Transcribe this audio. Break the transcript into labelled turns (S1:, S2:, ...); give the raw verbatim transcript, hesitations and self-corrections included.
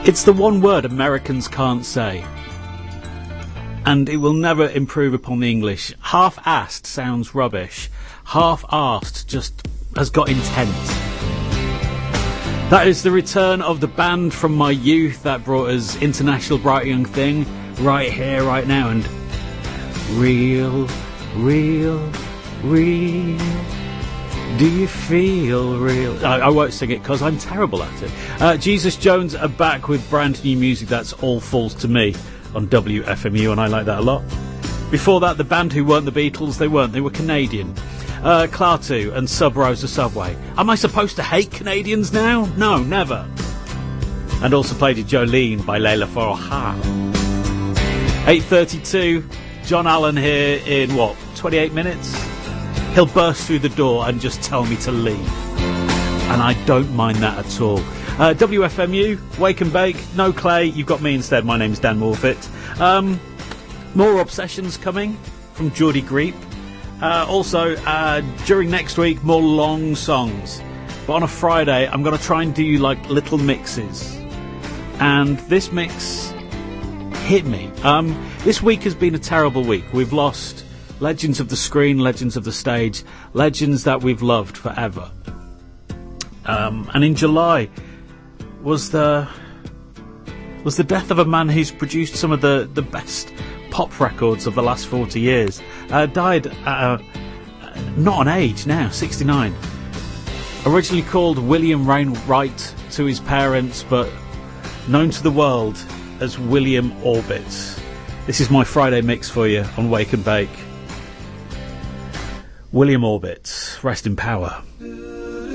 S1: It's the one word Americans can't say, and it will never improve upon the English. Half-assed sounds rubbish. Half-arsed just has got intent. That is the return of the band from my youth that brought us International Bright Young Thing, right here, right now, and real, real, real. Do you feel real? I, I won't sing it because I'm terrible at it. Uh, Jesus Jones are back with brand new music. That's All Falls to Me on W F M U, and I like that a lot. Before that, the band who weren't the Beatles, they weren't, they were Canadian. Uh, Klaatu and Sub Rosa Subway. Am I supposed to hate Canadians now? No, never. And also played it Jolene by Leila Forha. eight thirty-two, John Allen here in, what, twenty-eight minutes? He'll burst through the door and just tell me to leave. And I don't mind that at all. Uh, W F M U, Wake and Bake, no Clay, you've got me instead. My name's Dan Morfitt. Um, more Obsessions coming from Geordie Greep. Uh, also, uh, during next week, more long songs. But on a Friday, I'm going to try and do like little mixes. And this mix hit me. Um, this week has been a terrible week. We've lost legends of the screen, legends of the stage, legends that we've loved forever. Um, and in July was the was the death of a man who's produced some of the, the best pop records of the last forty years. Uh, died at a, not an age now, sixty-nine. Originally called William Wainwright to his parents, but known to the world as William Orbit. This is my Friday mix for you on Wake and Bake. William Orbit, rest in power.